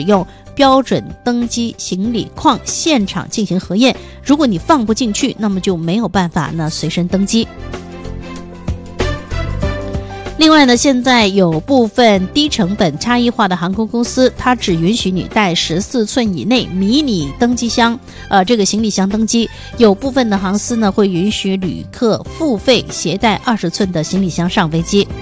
用标准登机行李框现场进行核验，如果你放不进去，那么就没有办法随身登机。另外呢，现在有部分低成本差异化的航空公司，它只允许你带14寸以内迷你登机箱，这个行李箱登机。有部分的航司呢会允许旅客付费携带20寸的行李箱上飞机。